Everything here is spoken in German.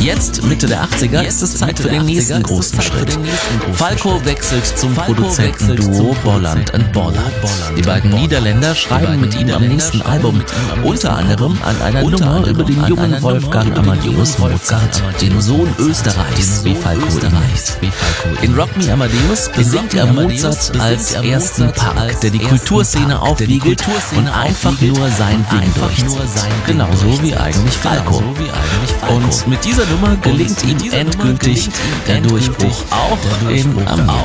Jetzt, Mitte der 80er, ist es Zeit für den nächsten großen Schritt. Falco wechselt zum Produzentenduo Bolland & Bollard. Die beiden Niederländer schreiben mit ihm am nächsten Album unter anderem an einer Nummer über den jungen Wolfgang Amadeus Mozart, den Sohn Österreichs, wie Falco ihn nennt. In Rock Me Amadeus besingt er Mozart als ersten Punk, der die Kulturszene aufwiegelt und einfach nur sein Ding durchzieht. Genauso wie eigentlich Falco. Und mit dieser Nummer gelingt ihm endgültig der Durchbruch auch in Amerika.